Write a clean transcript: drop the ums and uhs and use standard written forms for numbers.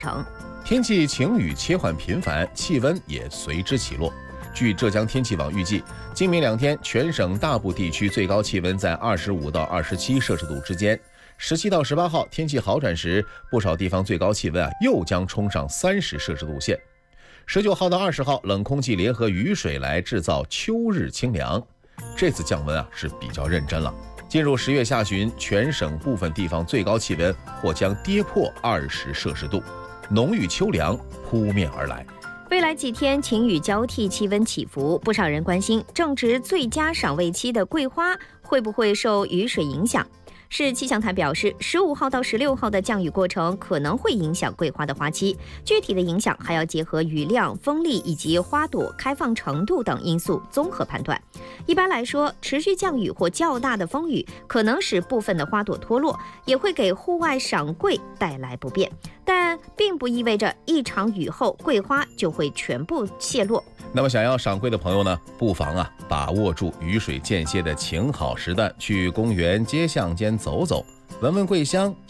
成。 天气晴雨切换频繁，气温也随之起落。据浙江天气网预计，今明2天全省大部地区最高气温在25到27摄氏度之间。17到18号天气好转时，不少地方最高气温又将冲上30摄氏度线。19号到20号，冷空气联合雨水来制造秋日清凉。这次降温是比较认真了。进入10月下旬，全省部分地方最高气温或将跌破20摄氏度，浓郁秋凉扑面而来。 未来几天晴雨交替，气温起伏，不少人关心正值最佳赏味期的桂花会不会受雨水影响。市气象台表示，15号到16号的降雨过程可能会影响桂花的花期，具体的影响还要结合雨量、风力以及花朵开放程度等因素综合判断。一般来说，持续降雨或较大的风雨可能使部分的花朵脱落，也会给户外赏桂带来不便，但并不意味着一场雨后桂花就会全部谢落。 那么想要赏桂的朋友呢，不妨把握住雨水间歇的晴好时段，去公园街巷间走走，闻闻桂香，